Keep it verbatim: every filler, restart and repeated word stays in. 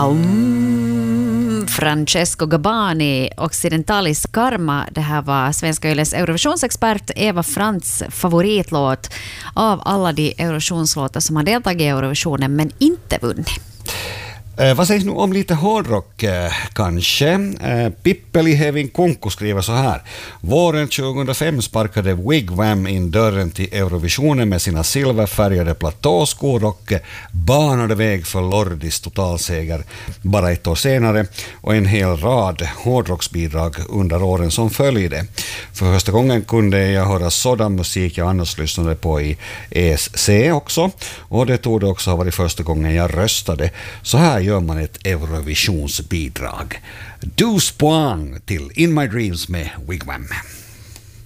Um, Francesco Gabbani, Occidentalis Karma. Det här var Svenska Yles Eurovisionsexpert Eva Frantz favoritlåt av alla de Eurovisionslåtar som har deltagit i Eurovisionen men inte vunnit. Eh, vad sägs nu om lite hårdrock eh, kanske? Eh, Pippeli Hevin Konko skriver så här. Våren tjugohundrafem sparkade Wigwam in dörren till Eurovisionen med sina silverfärgade platåskor och eh, banade väg för Lordis totalseger bara ett år senare och en hel rad hårdrocksbidrag under åren som följde. För första gången kunde jag höra sådan musik jag annars lyssnade på i E S C också, och det tog det också ha varit första gången jag röstade. Så här gör man ett Eurovisionsbidrag. Du sprang till In My Dreams med Wigwam.